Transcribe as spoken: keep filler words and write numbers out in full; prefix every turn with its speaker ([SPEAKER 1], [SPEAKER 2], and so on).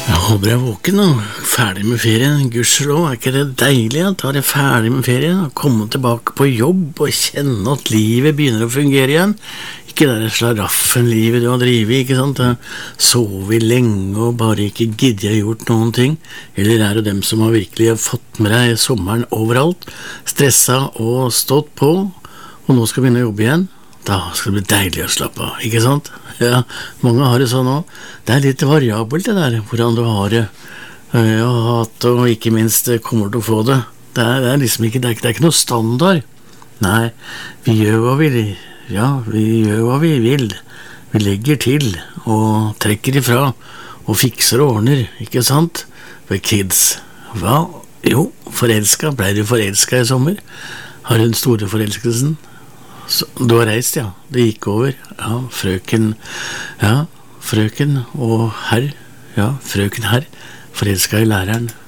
[SPEAKER 1] Jeg håper jeg er våken og ferdig med ferien. Gudskjelov, er ikke det deilig at jeg er ferdig med ferien og komme tilbake på jobb og kjenne at livet begynner å fungere igjen? Ikke det der slaraffen-livet du har drivet, ikke sant? Sovet lenge og bare ikke giddet jeg gjort noen ting. Eller er det dem som har virkelig fått med deg sommeren overalt, stressa og stått på, og nå skal begynne å jobbe igjen? Da skal det bli deilig å slappe av, ikke sant? Ja, mange har det sånn også. Det er litt variabelt det der, hvordan du har det, og hatt, og ikke minst kommer du til å få det. Det er, det er liksom ikke, det er, det er ikke noe standard. Nei, vi gjør hva vi, ja, vi gjør hva vi vil. Vi legger til, og trekker ifra, og fikser og ordner, ikke sant? For kids, hva? Jo, forelsket, ble du forelsket i sommer? Har du den store forelskelsen? Så, du har reist, ja. Det gikk over. Ja, frøken, ja, frøken og herr, ja, frøken herr, forelsket i læreren.